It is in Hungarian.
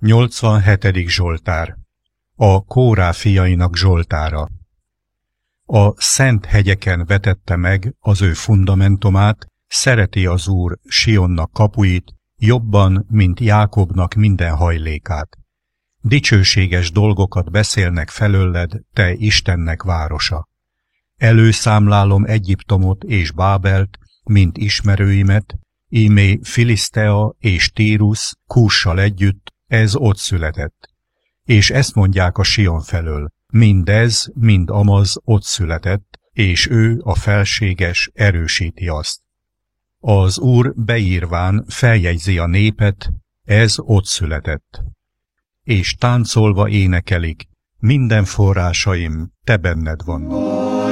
87. Zsoltár. A Kórá fiainak Zsoltára. A szent hegyeken vetette meg az ő fundamentumát, szereti az Úr Sionnak kapuit, jobban, mint Jákobnak minden hajlékát. Dicsőséges dolgokat beszélnek felőled, te Istennek városa. Előszámlálom Egyiptomot és Bábelt, mint ismerőimet, ímé Filisztea és Tírus Kússal együtt, ez ott született. És ezt mondják a Sion felől, mindez, mind amaz ott született, és ő, a felséges, erősíti azt. Az Úr beírván feljegyzi a népet, ez ott született. És táncolva énekelik, minden forrásaim te benned vannak.